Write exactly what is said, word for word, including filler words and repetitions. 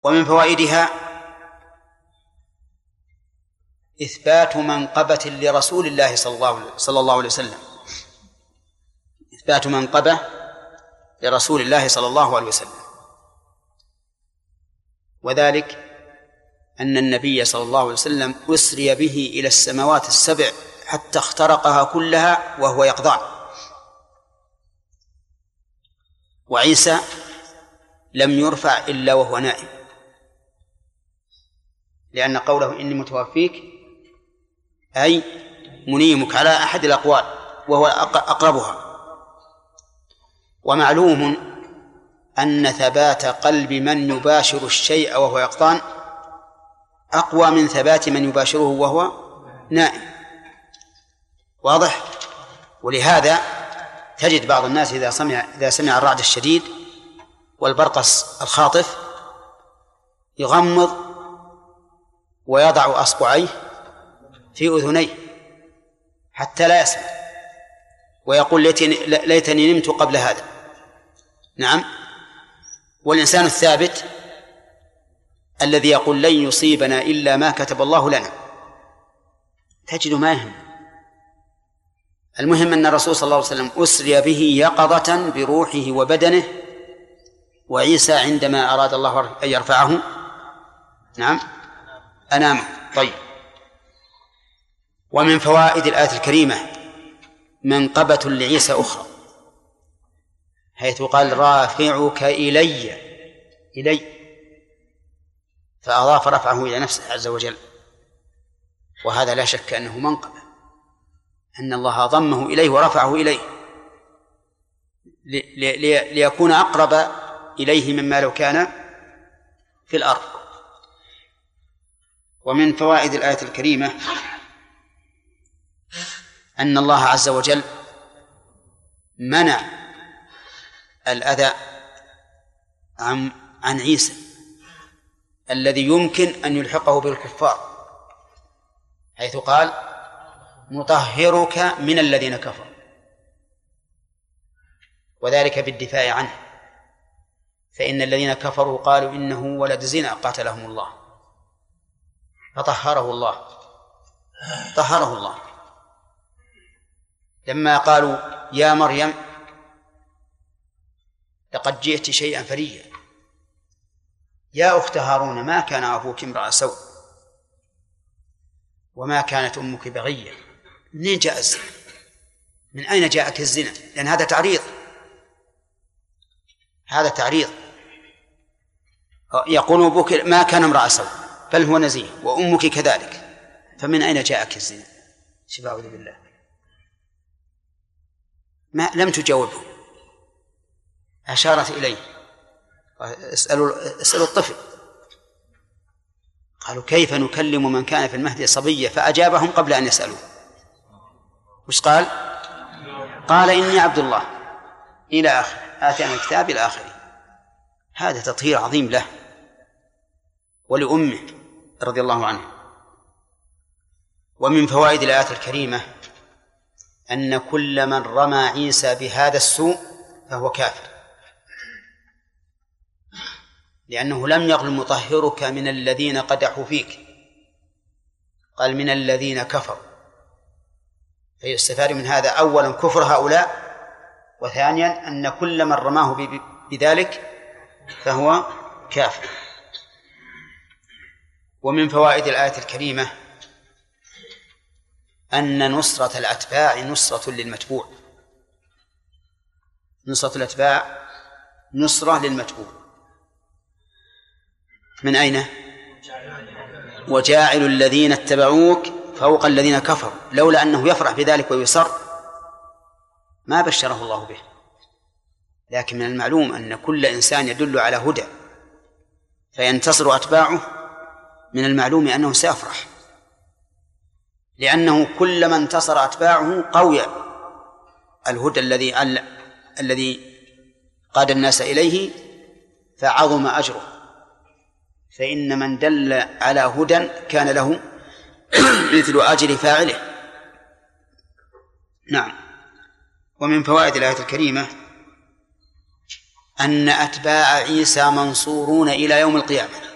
ومن فوائدها إثبات منقبة لرسول الله صلى الله عليه وسلم، إثبات منقبة لرسول الله صلى الله عليه وسلم، وذلك أن النبي صلى الله عليه وسلم أسري به إلى السماوات السبع حتى اخترقها كلها وهو يقظان، وعيسى لم يرفع إلا وهو نائم، لأن قوله إني متوفيك أي منيمك على أحد الأقوال وهو أقربها. ومعلوم أن ثبات قلب من يباشر الشيء وهو يقظان أقوى من ثبات من يباشره وهو نائم، واضح؟ ولهذا تجد بعض الناس إذا سمع إذا سمع الرعد الشديد والبرقص الخاطف يغمض ويضع أصبعيه في أذنيه حتى لا يسمع، ويقول ليتني, ليتني نمت قبل هذا. نعم. والإنسان الثابت الذي يقول لن يصيبنا إلا ما كتب الله لنا تجد ما يهم. المهم أن الرسول صلى الله عليه وسلم أسري به يقظة بروحه وبدنه، وعيسى عندما أراد الله أن يرفعه نعم أنامه. طيب. ومن فوائد الآية الكريمة منقبة لعيسى أخرى، حيث قال رافعك إلي إلي فأضاف رفعه إلى نفسه عز وجل، وهذا لا شك أنه منقبة، أن الله ضمه إليه ورفعه إليه ليكون أقرب إليه مما لو كان في الأرض. ومن فوائد الآية الكريمة أن الله عز وجل منع الأذى عن عن عيسى الذي يمكن أن يلحقه بالكفار، حيث قال مطهرك من الذين كفروا، وذلك بالدفاع عنه، فإن الذين كفروا قالوا إنه ولد زنا قاتلهم الله، فطهره الله طهره الله لما قالوا يا مريم لقد جئت شيئا فريا يا أخت هارون ما كان أبوك امرأ سوء وما كانت أمك بغيا. منين جاء الزنا؟ من أين جاءك الزنا؟ لأن هذا تعريض، هذا تعريض. يقول أبوك ما كان امرأ سوء بل هو نزيه وأمك كذلك، فمن أين جاءك الزنا؟ شباب بالله ما لم تجاوبه، أشارت إليه. اسألوا, اسألوا الطفل. قالوا كيف نكلم من كان في المهد صبيا؟ فأجابهم قبل أن يسألوا. وش قال؟ قال إني عبد الله إلى آخر آتاني الكتاب إلى آخره. هذا تطهير عظيم له ولأمه رضي الله عنه. ومن فوائد الآيات الكريمة أن كل من رمى عيسى بهذا السوء فهو كافر، لأنه لم يقل مطهرك من الذين قدحوا فيك، قال من الذين كفروا، فيستفاد من هذا أولا كفر هؤلاء، وثانيا أن كل من رماه بذلك فهو كافر. ومن فوائد الآية الكريمة أن نصرة الأتباع نصرة للمتبوع، نصرة الأتباع نصرة للمتبوع. من أين؟ وجاعل الذين اتبعوك فوق الذين كفروا، لولا أنه يفرح بذلك ويسر ما بشره الله به. لكن من المعلوم أن كل إنسان يدل على هدى فينتصر أتباعه، من المعلوم أنه سيفرح، لأنه كلما انتصر أتباعه قوي الهدى الذي الذي قاد الناس إليه فعظم أجره، فإن من دل على هدى كان له مثل أجر فاعله. نعم. ومن فوائد الآية الكريمة أن أتباع عيسى منصورون إلى يوم القيامة،